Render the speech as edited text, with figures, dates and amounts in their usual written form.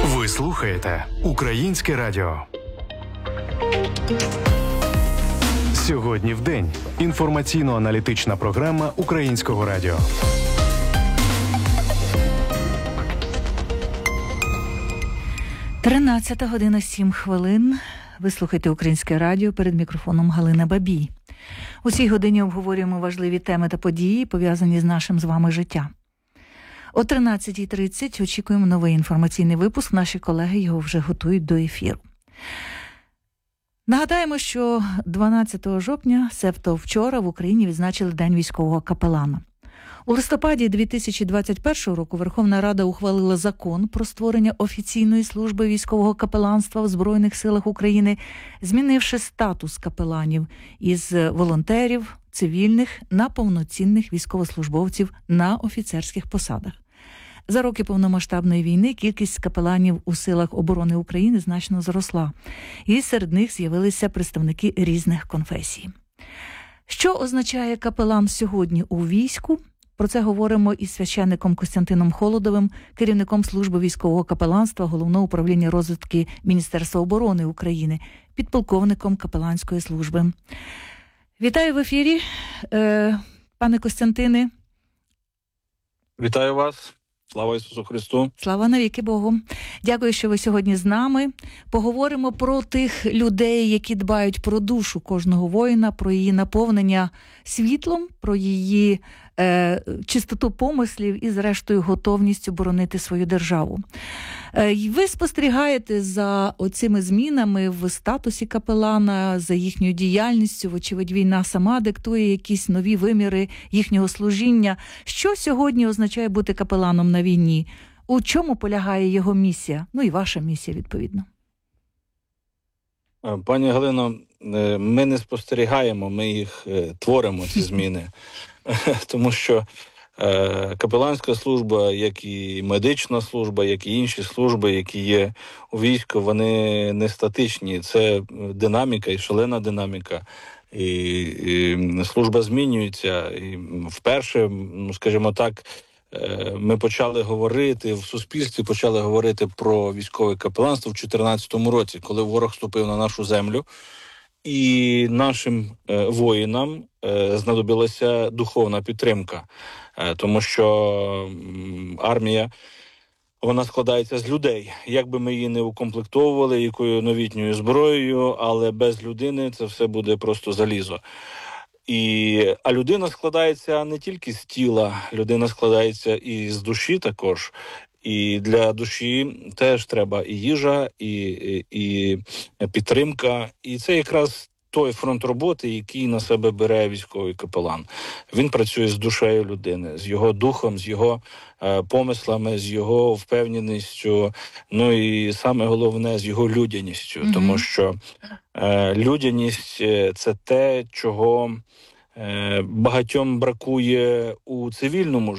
Ви слухаєте Українське радіо. Сьогодні в день. Інформаційно-аналітична програма Українського радіо. Тринадцята година 7 хвилин. Ви слухаєте Українське радіо, перед мікрофоном Галина Бабій. У цій годині обговорюємо важливі теми та події, пов'язані з нашим з вами життям. О 13:30 очікуємо новий інформаційний випуск. Наші колеги його вже готують до ефіру. Нагадаємо, що 12 жовтня, себто вчора, в Україні відзначили День військового капелана. У листопаді 2021 року Верховна Рада ухвалила закон про створення офіційної служби військового капеланства в Збройних силах України, змінивши статус капеланів із волонтерів, цивільних на повноцінних військовослужбовців на офіцерських посадах. За роки повномасштабної війни кількість капеланів у силах оборони України значно зросла, і серед них з'явилися представники різних конфесій. Що означає капелан сьогодні у війську? Про це говоримо із священником Костянтином Холодовим, керівником служби військового капеланства Головного управління розвідки Міністерства оборони України, підполковником капеланської служби. Вітаю в ефірі, пане Костянтине. Вітаю вас. Слава Ісусу Христу. Слава навіки Богу. Дякую, що ви сьогодні з нами. Поговоримо про тих людей, які дбають про душу кожного воїна, про її наповнення світлом, про її чистоту помислів і, зрештою, готовність боронити свою державу. Ви спостерігаєте за оцими змінами в статусі капелана, за їхньою діяльністю. Вочевидь, війна сама диктує якісь нові виміри їхнього служіння. Що сьогодні означає бути капеланом на війні? У чому полягає його місія? Ну і ваша місія, відповідно. Пані Галино, ми не спостерігаємо, ми їх творимо, ці зміни. Тому що капеланська служба, як і медична служба, як і інші служби, які є у війську, вони не статичні. Це динаміка і шалена динаміка. І служба змінюється. І вперше, скажімо так, ми почали говорити, в суспільстві почали говорити про військове капеланство в 2014 році, коли ворог вступив на нашу землю. І нашим воїнам знадобилася духовна підтримка, тому що армія, вона складається з людей. Як би ми її не укомплектовували, якою новітньою зброєю, але без людини це все буде просто залізо. А людина складається не тільки з тіла, людина складається і з душі також. І для душі теж треба і їжа, і підтримка. І це якраз той фронт роботи, який на себе бере військовий капелан. Він працює з душею людини, з його духом, з його помислами, з його впевненістю, ну і саме головне, з його людяністю. Тому що людяність – це те, чого багатьом бракує у цивільному